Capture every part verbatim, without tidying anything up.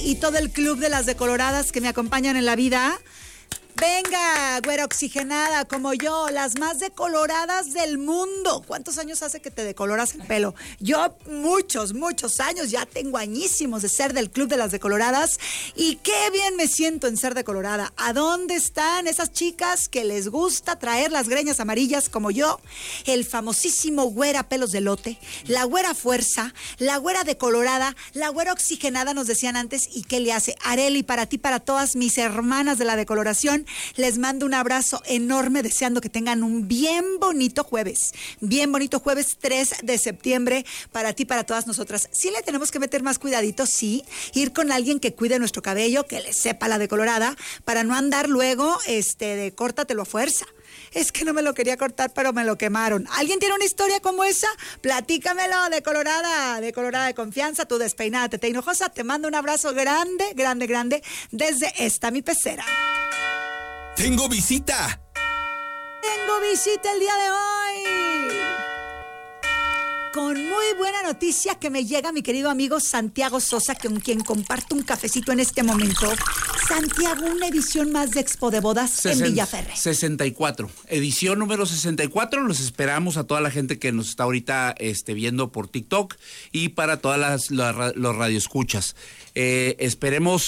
y todo el club de las decoloradas que me acompañan en la vida. Venga, güera oxigenada como yo, las más decoloradas del mundo. ¿Cuántos años hace que te decoloras el pelo? Yo muchos, muchos años, ya tengo añísimos de ser del club de las decoloradas y qué bien me siento en ser decolorada. ¿A dónde están esas chicas que les gusta traer las greñas amarillas como yo? El famosísimo güera pelos de lote, la güera fuerza, la güera decolorada, la güera oxigenada nos decían antes. ¿Y qué le hace? Areli, para ti, para todas mis hermanas de la decoloración, les mando un abrazo enorme, deseando que tengan un bien bonito jueves, bien bonito jueves tres de septiembre, para ti, para todas nosotras. Sí le tenemos que meter más cuidadito, sí, ir con alguien que cuide nuestro cabello, que le sepa la decolorada, para no andar luego este, de córtatelo a fuerza. Es que no me lo quería cortar, pero me lo quemaron. ¿Alguien tiene una historia como esa? Platícamelo, decolorada, decolorada de confianza, tu despeinada, tete hinojosa. Te mando un abrazo grande, grande, grande, desde esta mi pecera. ¡Tengo visita! Tengo visita el día de hoy. Con muy buena noticia que me llega mi querido amigo Santiago Sosa, con quien comparto un cafecito en este momento. Santiago, una edición más de Expo de Bodas Sesen- en Villaferre. sesenta y cuatro, edición número sesenta y cuatro. Los esperamos a toda la gente que nos está ahorita este, viendo por TikTok y para todas las, las los radioescuchas. Eh, esperemos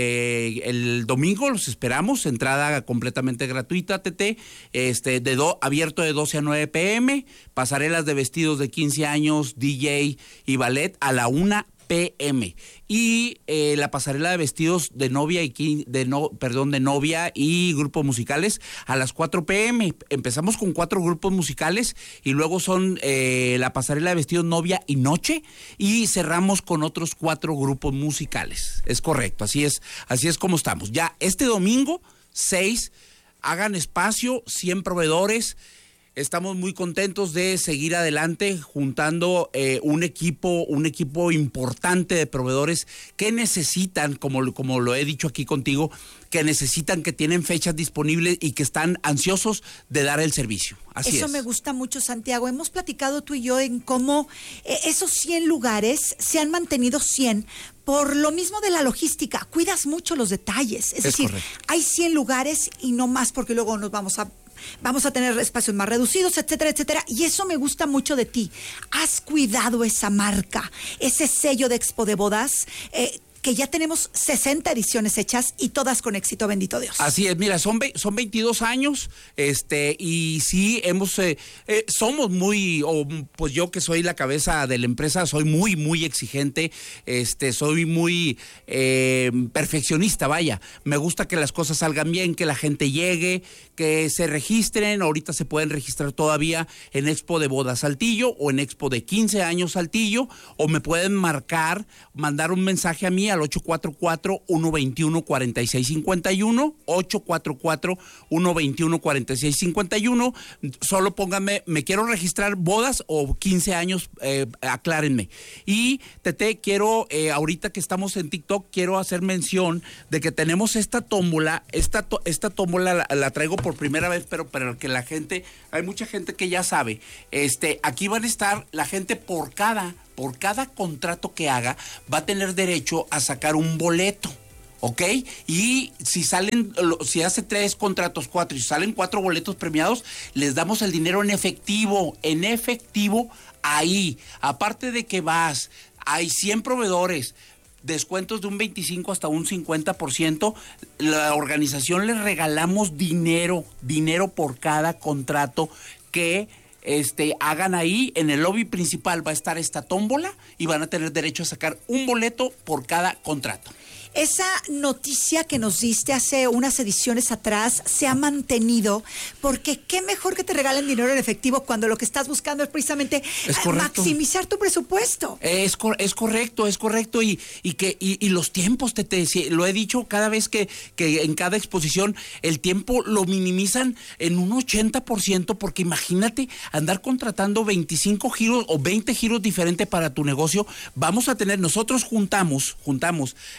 eh, el domingo, los esperamos, entrada completamente gratuita, Tete, este, de do, abierto de doce a nueve pm, pasarelas de vestidos de quince años, D J y ballet a la una pm. Y eh, la pasarela de vestidos de novia y de no, perdón, de novia y grupos musicales a las cuatro pm. Empezamos con cuatro grupos musicales y luego son eh, la pasarela de vestidos novia y noche y cerramos con otros cuatro grupos musicales. Es correcto, así es, así es como estamos. Ya este domingo, seis, hagan espacio, cien proveedores. Estamos muy contentos de seguir adelante juntando eh, un equipo, un equipo importante de proveedores que necesitan, como, como lo he dicho aquí contigo, que necesitan, que tienen fechas disponibles y que están ansiosos de dar el servicio. Así Eso es. me gusta mucho, Santiago. Hemos platicado tú y yo en cómo eh, esos cien lugares se han mantenido cien por lo mismo de la logística. Cuidas mucho los detalles. Es, es decir, correcto. Hay cien lugares y no más porque luego nos vamos a... Vamos a tener espacios más reducidos, etcétera, etcétera. Y eso me gusta mucho de ti. Has cuidado esa marca, ese sello de Expo de Bodas, eh, que ya tenemos sesenta ediciones hechas y todas con éxito, bendito Dios. Así es, mira, son, son veintidós años, este, y sí, hemos, eh, eh, somos muy, o pues yo que soy la cabeza de la empresa, soy muy, muy exigente, este, soy muy eh, perfeccionista, vaya. Me gusta que las cosas salgan bien, que la gente llegue, que se registren. Ahorita se pueden registrar todavía en Expo de Bodas Saltillo o en Expo de quince años Saltillo, o me pueden marcar, mandar un mensaje a mí al ocho cuatro cuatro, uno dos uno, cuatro seis cinco uno, ocho cuatro cuatro, uno dos uno, cuatro seis cinco uno. Solo pónganme, me quiero registrar bodas o quince años, eh, aclárenme. Y Tete, quiero, eh, ahorita que estamos en TikTok, quiero hacer mención de que tenemos esta tómbola, esta, esta tómbola la, la traigo por primera vez, pero para que la gente, hay mucha gente que ya sabe, este, aquí van a estar la gente por cada por cada contrato que haga, va a tener derecho a sacar un boleto, ¿ok? Y si salen, si hace tres contratos, cuatro, y salen cuatro boletos premiados, les damos el dinero en efectivo, en efectivo ahí. Aparte de que vas, hay cien proveedores, descuentos de un veinticinco hasta un cincuenta por ciento, la organización les regalamos dinero, dinero por cada contrato que Este, hagan ahí. En el lobby principal va a estar esta tómbola y van a tener derecho a sacar un boleto por cada contrato. Esa noticia que nos diste hace unas ediciones atrás se ha mantenido, porque qué mejor que te regalen dinero en efectivo cuando lo que estás buscando es precisamente es maximizar tu presupuesto. Es, cor- es correcto, es correcto, y, y que y, y los tiempos, te, te lo he dicho cada vez que, que en cada exposición, el tiempo lo minimizan en un ochenta por ciento, porque imagínate andar contratando veinticinco giros o veinte giros diferentes para tu negocio. Vamos a tener, nosotros juntamos, juntamos, eh, es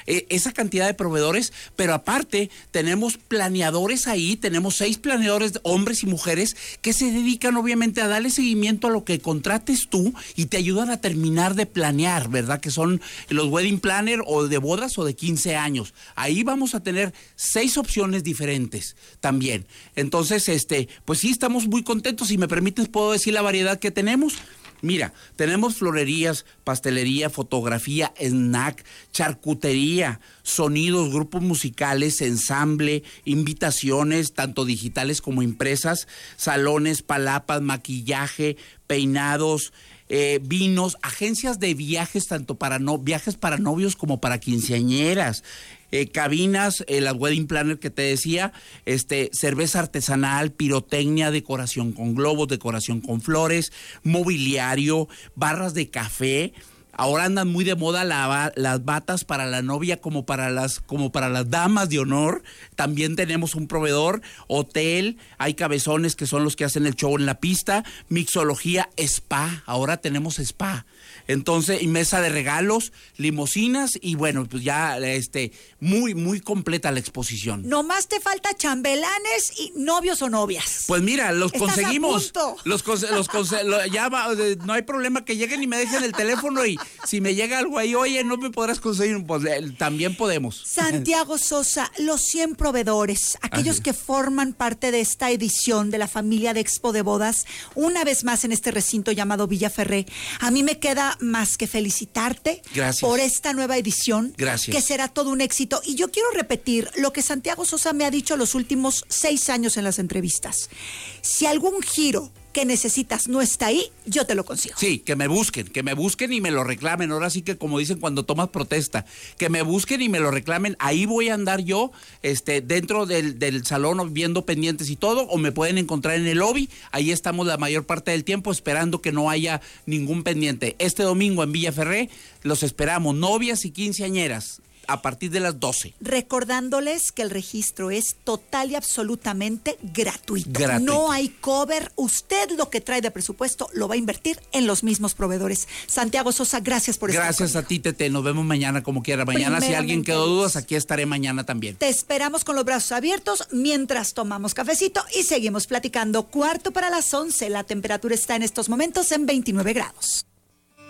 esa cantidad de proveedores, pero aparte tenemos planeadores ahí, tenemos seis planeadores, hombres y mujeres, que se dedican obviamente a darle seguimiento a lo que contrates tú y te ayudan a terminar de planear, ¿verdad? Que son los wedding planner o de bodas o de quince años. Ahí vamos a tener seis opciones diferentes también. Entonces, este, pues sí, estamos muy contentos. Si me permites, puedo decir la variedad que tenemos. Mira, tenemos florerías, pastelería, fotografía, snack, charcutería, sonidos, grupos musicales, ensamble, invitaciones, tanto digitales como impresas, salones, palapas, maquillaje, peinados, eh, vinos, agencias de viajes, tanto para no, viajes para novios como para quinceañeras. Eh, cabinas, eh, la wedding planner que te decía, este, cerveza artesanal, pirotecnia, decoración con globos, decoración con flores, mobiliario, barras de café. Ahora andan muy de moda la, las batas para la novia como para las como para las damas de honor. También tenemos un proveedor, hotel, hay cabezones que son los que hacen el show en la pista, mixología, spa, ahora tenemos spa. Entonces, y mesa de regalos, limusinas y bueno, pues ya este muy muy completa la exposición. Nomás te falta chambelanes y novios o novias. Pues mira, los Estás conseguimos. a punto. Los conse- los conse- lo- ya va, no hay problema que lleguen y me dejen el teléfono y si me llega algo ahí, oye, no me podrás conseguir, pues eh, también podemos. Santiago Sosa, los cien proveedores, aquellos Así. que forman parte de esta edición de la familia de Expo de Bodas, una vez más en este recinto llamado Villaferré. A mí me queda más que felicitarte Gracias. por esta nueva edición. Gracias. Que será todo un éxito. Y yo quiero repetir lo que Santiago Sosa me ha dicho los últimos seis años en las entrevistas. Si algún giro que necesitas no está ahí, yo te lo consigo. Sí, que me busquen, que me busquen y me lo reclamen. Ahora sí que como dicen cuando tomas protesta, que me busquen y me lo reclamen. Ahí voy a andar yo, este, dentro del, del salón viendo pendientes y todo, o me pueden encontrar en el lobby. Ahí estamos la mayor parte del tiempo esperando que no haya ningún pendiente. Este domingo en Villaferré los esperamos, novias y quinceañeras, a partir de las doce. Recordándoles que el registro es total y absolutamente gratuito. Gratuito. No hay cover. Usted lo que trae de presupuesto lo va a invertir en los mismos proveedores. Santiago Sosa, gracias por estar Gracias a ti, Tete. Nos vemos mañana como quiera. Mañana, si alguien Primeramente quedó Dios. dudas, aquí estaré mañana también. Te esperamos con los brazos abiertos mientras tomamos cafecito y seguimos platicando. Cuarto para las once. La temperatura está en estos momentos en veintinueve grados.